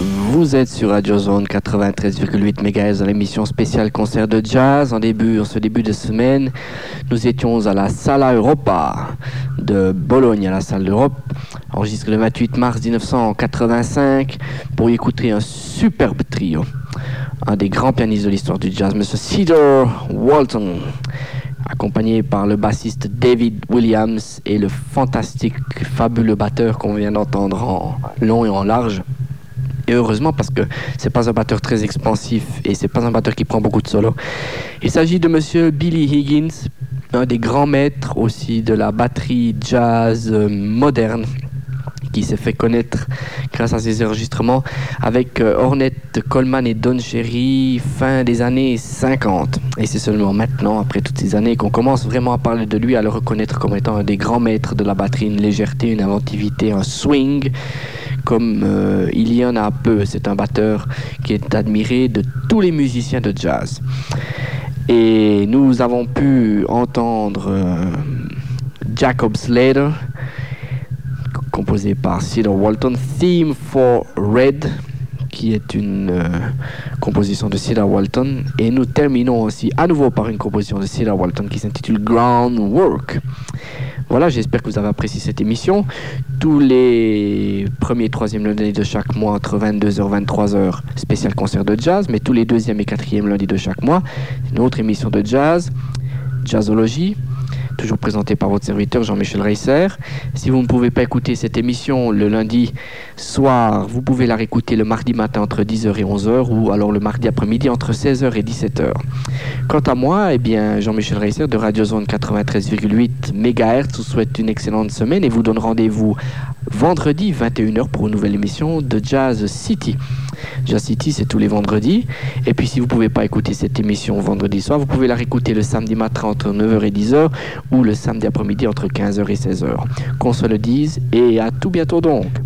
Vous êtes sur Radio Zone 93,8 MHz dans l'émission spéciale concert de jazz. En ce début de semaine, nous étions à la Sala Europa de Bologne, à la Salle d'Europe, enregistré le 28 mars 1985 pour y écouter un superbe trio. Un des grands pianistes de l'histoire du jazz, M. Cedar Walton, accompagné par le bassiste David Williams et le fantastique, fabuleux batteur qu'on vient d'entendre en long et en large. Et heureusement, parce que c'est pas un batteur très expansif et c'est pas un batteur qui prend beaucoup de solos. Il s'agit de monsieur Billy Higgins, un des grands maîtres aussi de la batterie jazz moderne, qui s'est fait connaître grâce à ses enregistrements avec Ornette Coleman et Don Cherry fin des années 50. Et c'est seulement maintenant, après toutes ces années, qu'on commence vraiment à parler de lui, à le reconnaître comme étant un des grands maîtres de la batterie, une légèreté, une inventivité, un swing, comme il y en a peu. C'est un batteur qui est admiré de tous les musiciens de jazz. Et nous avons pu entendre Jacob Slater, composé par Cedar Walton, Theme for Red, qui est une composition de Cedar Walton. Et nous terminons aussi à nouveau par une composition de Cedar Walton qui s'intitule Groundwork. Voilà, j'espère que vous avez apprécié cette émission. Tous les premiers et troisièmes lundis de chaque mois, entre 22h et 23h, spécial concert de jazz, mais tous les deuxième et quatrième lundis de chaque mois, une autre émission de jazz, Jazzologie, toujours présenté par votre serviteur Jean-Michel Reisser. Si vous ne pouvez pas écouter cette émission le lundi soir, vous pouvez la réécouter le mardi matin entre 10h et 11h ou alors le mardi après-midi entre 16h et 17h. Quant à moi, Jean-Michel Reisser de Radio Zone 93,8 MHz vous souhaite une excellente semaine et vous donne rendez-vous vendredi 21h pour une nouvelle émission de Jazz City. Jazz City, c'est tous les vendredis. Et puis si vous ne pouvez pas écouter cette émission vendredi soir, vous pouvez la réécouter le samedi matin entre 9h et 10h ou le samedi après-midi entre 15h et 16h. Qu'on se le dise et à tout bientôt donc.